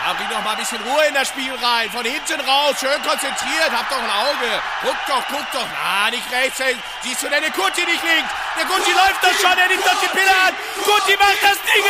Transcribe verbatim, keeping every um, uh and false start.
Ja, bring doch mal ein bisschen Ruhe in das Spiel rein. Von hinten raus, schön konzentriert. Hab doch ein Auge. Guck doch, guck doch. Na, nicht rechts. Siehst du denn den Guti nicht links? Der Guti läuft doch schon. Er nimmt doch die Pille an. Guti macht das Ding